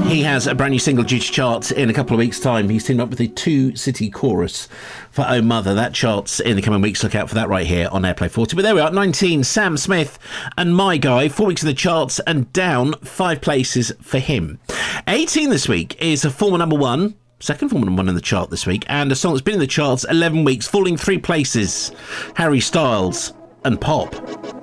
He has a brand new single due to chart in a couple of weeks' time. He's teamed up with the Two City Chorus for Oh Mother. That charts in the coming weeks. Look out for that right here on Airplay 40. But there we are, 19, Sam Smith and My Guy. 4 weeks in the charts and down 5 places for him. 18 this week is a former number one. Second former number one in the chart this week. And a song that's been in the charts 11 weeks, falling 3 places. Harry Styles and Pop.